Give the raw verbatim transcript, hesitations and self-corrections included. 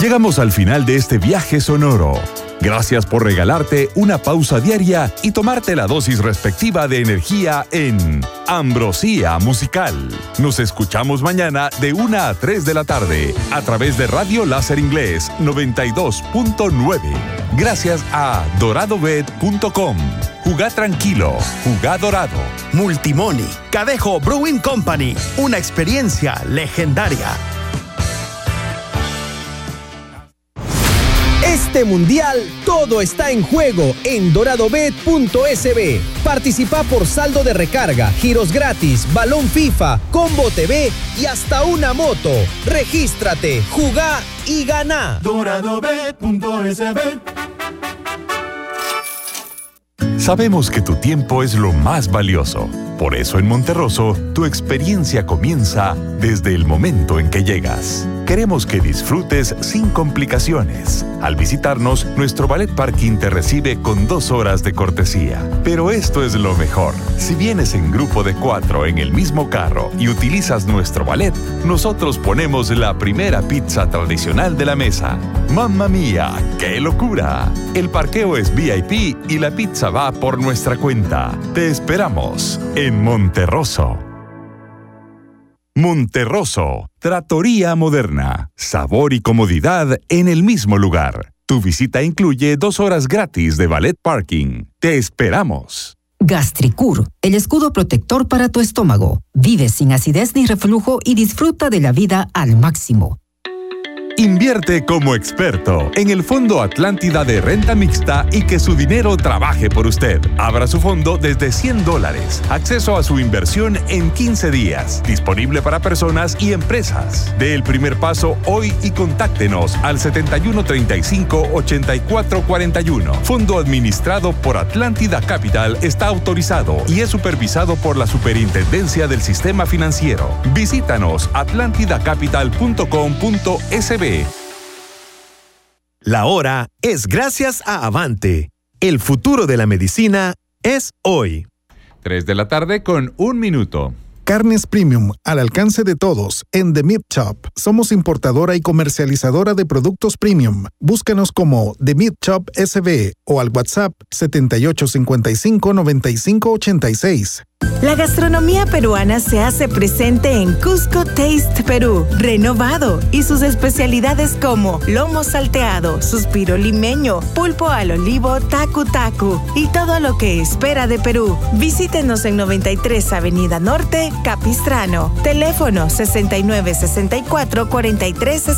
Llegamos al final de este viaje sonoro. Gracias por regalarte una pausa diaria y tomarte la dosis respectiva de energía en Ambrosía Musical. Nos escuchamos mañana de una a tres de la tarde a través de Radio Láser Inglés noventa y dos punto nueve. Gracias a dorado bet punto com. Jugá tranquilo, jugá dorado. Multimoni, Cadejo Brewing Company, una experiencia legendaria. Este mundial, todo está en juego en dorado bet punto es be. Participa por saldo de recarga, giros gratis, balón FIFA, combo T V y hasta una moto. Regístrate, jugá y ganá. dorado bet punto es be. Sabemos que tu tiempo es lo más valioso. Por eso en Monterroso, tu experiencia comienza desde el momento en que llegas. Queremos que disfrutes sin complicaciones. Al visitarnos, nuestro ballet parking te recibe con dos horas de cortesía. Pero esto es lo mejor. Si vienes en grupo de cuatro en el mismo carro y utilizas nuestro ballet, nosotros ponemos la primera pizza tradicional de la mesa. ¡Mamma mía! ¡Qué locura! El parqueo es V I P y la pizza va por nuestra cuenta. Te esperamos en Monterroso. Monterroso, Trattoria Moderna. Sabor y comodidad en el mismo lugar. Tu visita incluye dos horas gratis de ballet parking. Te esperamos. Gastricur, el escudo protector para tu estómago. Vive sin acidez ni reflujo y disfruta de la vida al máximo. Invierte como experto en el Fondo Atlántida de Renta Mixta y que su dinero trabaje por usted. Abra su fondo desde cien dólares. Acceso a su inversión en quince días. Disponible para personas y empresas. Dé el primer paso hoy y contáctenos al setenta y uno treinta y cinco ochenta y cuatro cuarenta y uno. Fondo administrado por Atlántida Capital está autorizado y es supervisado por la Superintendencia del Sistema Financiero. Visítanos atlántida capital punto com punto es be. La hora es gracias a Avante. El futuro de la medicina es hoy. Tres de la tarde con un minuto. Carnes Premium, al alcance de todos, en The Meat Shop. Somos importadora y comercializadora de productos premium. Búscanos como The Meat Shop S B o al WhatsApp setenta y ocho cincuenta y cinco noventa y cinco ochenta y seis. La gastronomía peruana se hace presente en Cusco Taste Perú, renovado, y sus especialidades como lomo salteado, suspiro limeño, pulpo al olivo, tacu tacu y todo lo que espera de Perú. Visítenos en noventa y tres Avenida Norte, Capistrano. Teléfono sesenta y nueve sesenta y cuatro cuarenta y tres